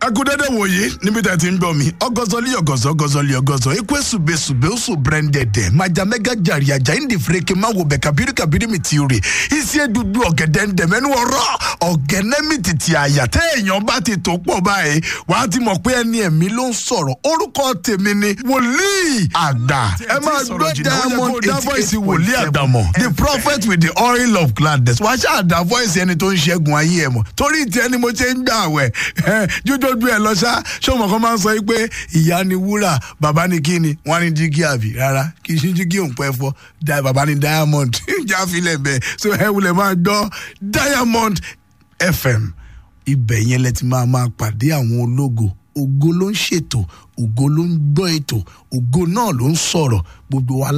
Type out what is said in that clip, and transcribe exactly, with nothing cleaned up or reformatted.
Agudede woye níbi tá ti ń gbọ́ mi ogozoli ogozo ogozoli ogozo ekwe sube sube usu branded majamega jari aja indi freke ma wo be kabiri kabiri mi ti ore isi edudu ogede nde menu oro ogene mi titi aya te èyàn bá ti tó pọ̀ báyìí wá ti mọ̀ pé ẹni ẹ̀mí ló ń sọ̀rọ̀ orúkọ tèmi ni wòlíì àgbà ẹ máa gbọ́ Diamond that voice wòlíì àdàmọ̀ the prophet with the oil of gladness wá ṣáà dá voice ẹni tó ń ṣẹ́gun ayé ẹ̀ mọ̀ torí ti ẹni mo ṣe ń gbà wẹ̀ jújọ́jú ẹ̀ lọ ṣá ṣọ́mọ̀ kan máa ń sọ pé ìyá ni wúrà bàbá ni kí ni wọ́n ní jígí àbí rárá kì í ṣe jígí òun pẹ́ fọ́ bàbá ni Diamond jáfilẹ̀ bẹ́ẹ̀ so ẹ wulẹ̀ máa gbọ́ Diamond F M ibẹ̀ yẹn lẹ ti máa máa pàdé àwọn ológo ògo ló ń ṣètò ògo ló ń gbọ́ ètò ògo náà ló ń sọ̀rọ̀ gbogbo wa